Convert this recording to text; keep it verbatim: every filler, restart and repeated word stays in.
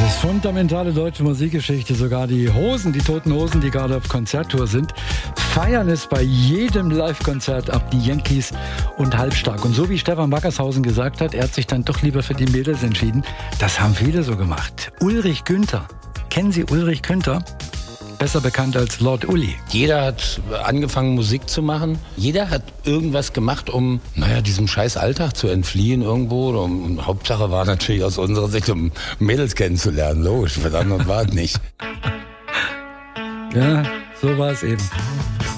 ist fundamentale deutsche Musikgeschichte. Sogar die Hosen, die Toten Hosen, die gerade auf Konzerttour sind, feiern es bei jedem Live-Konzert ab, die Yankees und Halbstark. Und so wie Stefan Wackershausen gesagt hat, er hat sich dann doch lieber für die Mädels entschieden. Das haben viele so gemacht. Ulrich Günther. Kennen Sie Ulrich Günther? Besser bekannt als Lord Uli. Jeder hat angefangen, Musik zu machen. Jeder hat irgendwas gemacht, um, naja, diesem scheiß Alltag zu entfliehen irgendwo. Und Hauptsache war natürlich aus unserer Sicht, um Mädels kennenzulernen. Logisch, was anderes war es nicht. Ja, so war es eben.